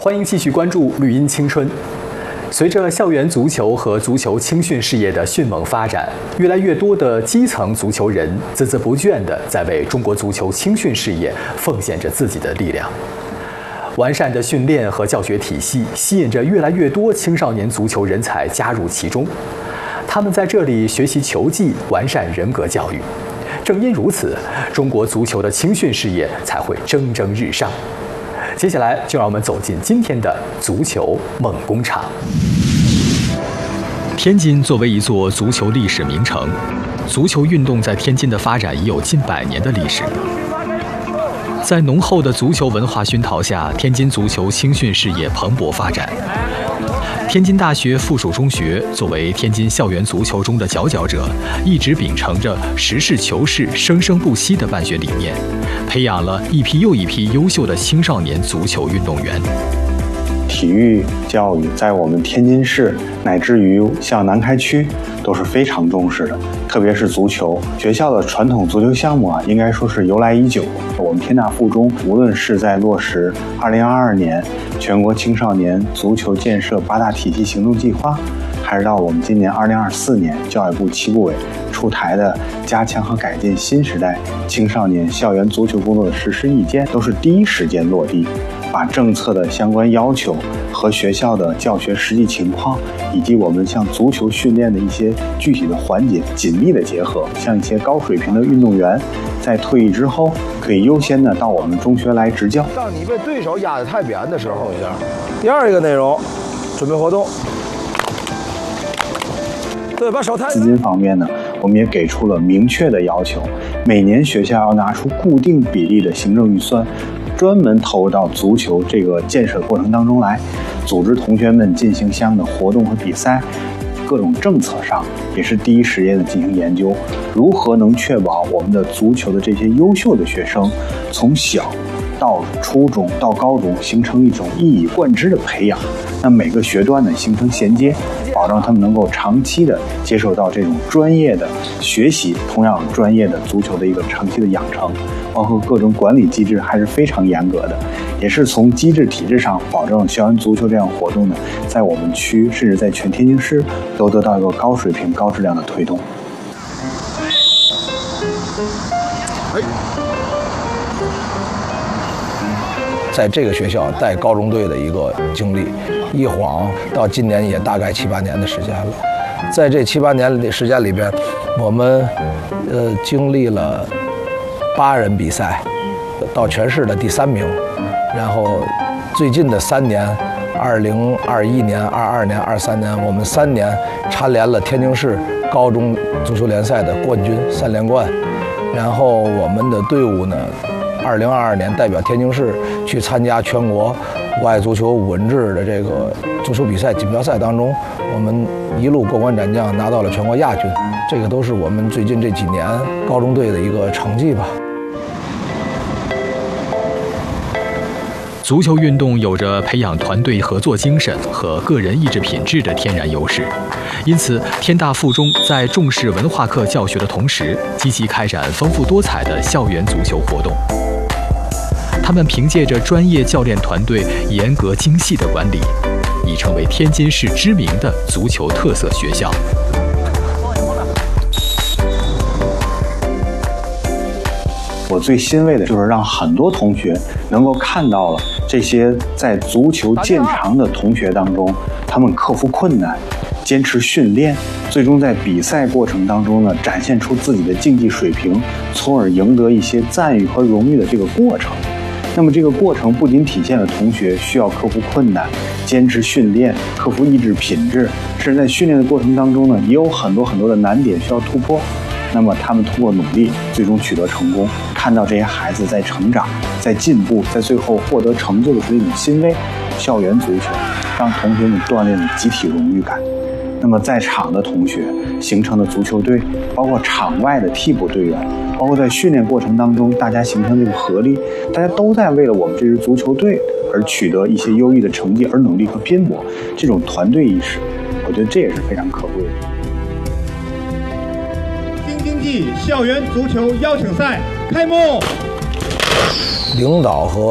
欢迎继续关注绿茵青春。随着校园足球和足球青训事业的迅猛发展，越来越多的基层足球人孜孜不倦地在为中国足球青训事业奉献着自己的力量。完善的训练和教学体系吸引着越来越多青少年足球人才加入其中，他们在这里学习球技，完善人格教育。正因如此，中国足球的青训事业才会蒸蒸日上。接下来就让我们走进今天的足球梦工厂。天津作为一座足球历史名城，足球运动在天津的发展已有近100年的历史。在浓厚的足球文化熏陶下，天津足球青训事业蓬勃发展。天津大学附属中学作为天津校园足球中的佼佼者，一直秉承着实事求是、生生不息的办学理念，培养了一批又一批优秀的青少年足球运动员。 体育教育在我们天津市乃至于像南开区都是非常重视的，特别是足球。学校的传统足球项目应该说是由来已久。我们天大附中无论是在落实2022年全国青少年足球建设8大体系行动计划，还是到我们今年2024年教育部7部委出台的加强和改进新时代青少年校园足球工作的实施意见，都是第一时间落地，把政策的相关要求和学校的教学实际情况，以及我们像足球训练的一些具体的环节紧密的结合。像一些高水平的运动员在退役之后，可以优先的到我们中学来执教。 当你被对手压得太扁的时候，第二一个内容，准备活动。对，把手抬。 资金方面呢，我们也给出了明确的要求，每年学校要拿出固定比例的行政预算，专门投入到足球这个建设过程当中来，组织同学们进行相应的活动和比赛。各种政策上也是第一时间的进行研究，如何能确保我们的足球的这些优秀的学生，从小到初中到高中形成一种一以贯之的培养，让每个学段呢形成衔接，保证他们能够长期的接受到这种专业的学习，同样专业的足球的一个长期的养成，包括各种管理机制还是非常严格的，也是从机制体制上保证校园足球这样活动呢，在我们区甚至在全天津市都得到一个高水平、高质量的推动。 在这个学校带高中队的一个经历，一晃到今年也大概7、8年的时间了。在这7、8年的时间里边，我们经历了8人比赛，到全市的第3名。然后最近的3年，2021年、22年、23年，我们3年蝉联了天津市高中足球联赛的冠军3连冠。然后我们的队伍呢，2022年代表天津市去参加全国户外足球5人制的这个足球比赛锦标赛当中，我们一路过关斩将，拿到了全国亚军。这个都是我们最近这几年高中队的一个成绩吧。 足球运动有着培养团队合作精神和个人意志品质的天然优势，因此天大附中在重视文化课教学的同时，积极开展丰富多彩的校园足球活动。他们凭借着专业教练团队严格精细的管理，已成为天津市知名的足球特色学校。 我最欣慰的就是让很多同学能够看到了这些在足球见长的同学当中，他们克服困难，坚持训练，最终在比赛过程当中呢，展现出自己的竞技水平，从而赢得一些赞誉和荣誉的这个过程。那么这个过程不仅体现了同学需要克服困难，坚持训练，克服意志品质，甚至在训练的过程当中呢，也有很多的难点需要突破。那么他们通过努力，最终取得成功，看到这些孩子在成长、在进步，在最后获得成就的是一种欣慰。校园足球让同学们锻炼了集体荣誉感。那么在场的同学形成的足球队，包括场外的替补队员，包括在训练过程当中大家形成这个合力，大家都在为了我们这支足球队而取得一些优异的成绩而努力和拼搏。这种团队意识，我觉得这也是非常可贵的。 京津冀校园足球邀请赛开幕。 领导和